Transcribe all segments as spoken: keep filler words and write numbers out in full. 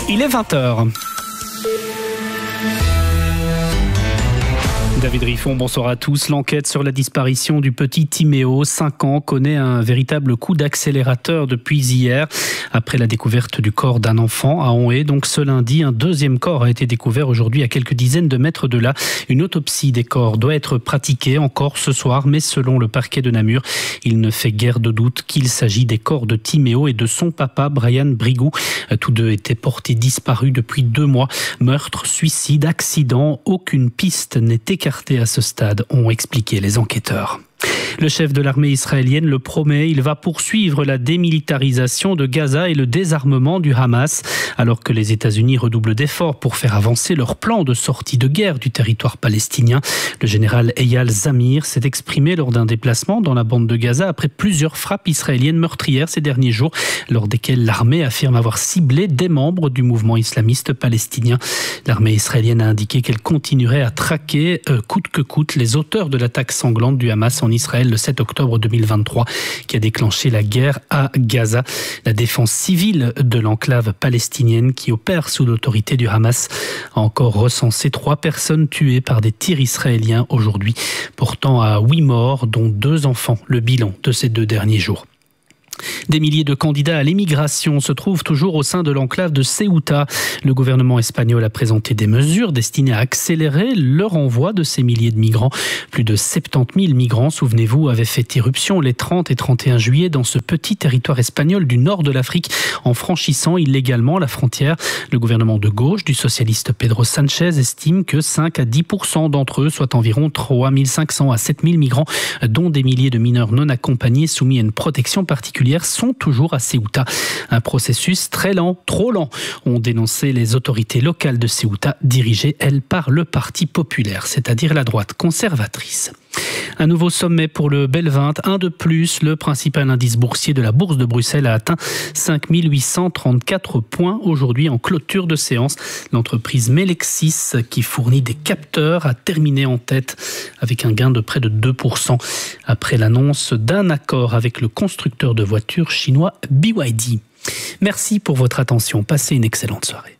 Il est vingt heures. David Riffon, bonsoir à tous. L'enquête sur la disparition du petit Timéo, cinq ans, connaît un véritable coup d'accélérateur depuis hier. Après la découverte du corps d'un enfant à Onhaye, donc ce lundi, un deuxième corps a été découvert aujourd'hui à quelques dizaines de mètres de là. Une autopsie des corps doit être pratiquée encore ce soir, mais selon le parquet de Namur, il ne fait guère de doute qu'il s'agit des corps de Timéo et de son papa, Brian Brigou. Tous deux étaient portés disparus depuis deux mois. Meurtre, suicide, accident, aucune piste n'est écartée à ce stade, ont expliqué les enquêteurs. Le chef de l'armée israélienne le promet, il va poursuivre la démilitarisation de Gaza et le désarmement du Hamas, alors que les États-Unis redoublent d'efforts pour faire avancer leur plan de sortie de guerre du territoire palestinien. Le général Eyal Zamir s'est exprimé lors d'un déplacement dans la bande de Gaza après plusieurs frappes israéliennes meurtrières ces derniers jours, lors desquelles l'armée affirme avoir ciblé des membres du mouvement islamiste palestinien. L'armée israélienne a indiqué qu'elle continuerait à traquer euh, coûte que coûte les auteurs de l'attaque sanglante du Hamas en Israël le sept octobre deux mille vingt-trois, qui a déclenché la guerre à Gaza. La défense civile de l'enclave palestinienne qui opère sous l'autorité du Hamas a encore recensé trois personnes tuées par des tirs israéliens aujourd'hui, portant à huit morts, dont deux enfants, le bilan de ces deux derniers jours. Des milliers de candidats à l'émigration se trouvent toujours au sein de l'enclave de Ceuta. Le gouvernement espagnol a présenté des mesures destinées à accélérer le renvoi de ces milliers de migrants. Plus de soixante-dix mille migrants, souvenez-vous, avaient fait irruption les trente et trente et un juillet dans ce petit territoire espagnol du nord de l'Afrique en franchissant illégalement la frontière. Le gouvernement de gauche du socialiste Pedro Sanchez estime que cinq à dix pour cent d'entre eux, soit environ trois mille cinq cents à sept mille migrants, dont des milliers de mineurs non accompagnés soumis à une protection particulière, sont toujours à Ceuta. Un processus très lent, trop lent, ont dénoncé les autorités locales de Ceuta, dirigées, elles, par le Parti populaire, c'est-à-dire la droite conservatrice. Un nouveau sommet pour le Belvingt, un de plus. Le principal indice boursier de la Bourse de Bruxelles a atteint cinq mille huit cent trente-quatre points aujourd'hui en clôture de séance. L'entreprise Melexis, qui fournit des capteurs, a terminé en tête avec un gain de près de deux pour cent après l'annonce d'un accord avec le constructeur de voitures chinois B Y D. Merci pour votre attention. Passez une excellente soirée.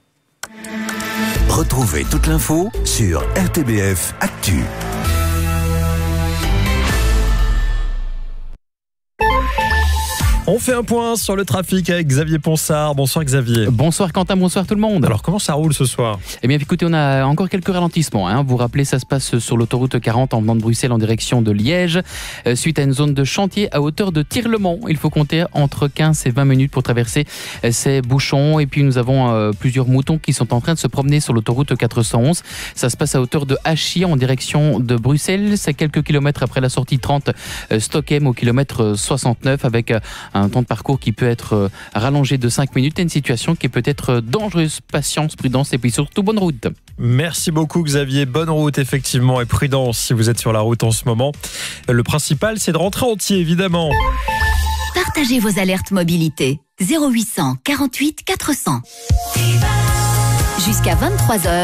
Retrouvez toute l'info sur R T B F Actu. On fait un point sur le trafic avec Xavier Ponsard. Bonsoir Xavier. Bonsoir Quentin, bonsoir tout le monde. Alors comment ça roule ce soir ? Eh bien écoutez, on a encore quelques ralentissements. Hein. Vous vous rappelez, ça se passe sur l'autoroute quarante en venant de Bruxelles en direction de Liège. Euh, suite à une zone de chantier à hauteur de Tirlemont. Il faut compter entre quinze et vingt minutes pour traverser euh, ces bouchons. Et puis nous avons euh, plusieurs moutons qui sont en train de se promener sur l'autoroute quatre cent onze. Ça se passe à hauteur de Hachy en direction de Bruxelles. C'est quelques kilomètres après la sortie trente euh, Stockholm au kilomètre soixante-neuf avec euh, un temps de parcours qui peut être rallongé de cinq minutes et une situation qui peut être dangereuse. Patience, prudence et puis surtout bonne route. Merci beaucoup Xavier, bonne route effectivement et prudence si vous êtes sur la route en ce moment. Le principal c'est de rentrer entier évidemment. Partagez vos alertes mobilité zéro huit cent quarante-huit quatre cents. Jusqu'à vingt-trois heures.